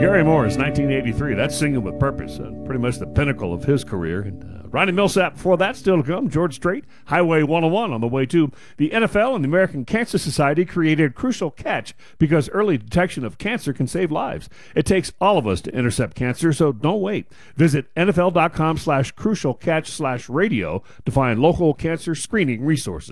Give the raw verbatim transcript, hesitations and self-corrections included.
Gary Morris, nineteen eighty-three. That's Singing with Purpose, uh, pretty much the pinnacle of his career. And uh, Ronnie Millsap before that, still to come. George Strait, Highway one oh one on the way to. The N F L and the American Cancer Society created Crucial Catch because early detection of cancer can save lives. It takes all of us to intercept cancer, so don't wait. Visit nfl.com slash crucial catch slash radio to find local cancer screening resources.